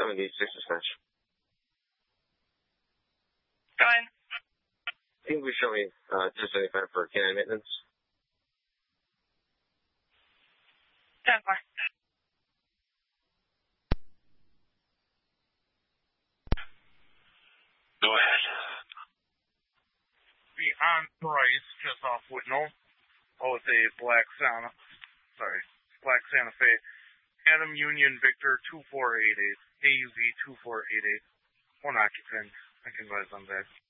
76 dispatch. Go ahead. Team will show me 275 for canine maintenance. 10-4. Go ahead. Be on Bryce, just off Whitnall. With a black Santa Fe. Adam Union Victor 2488. AUV 2488. One occupant. I can advise on that.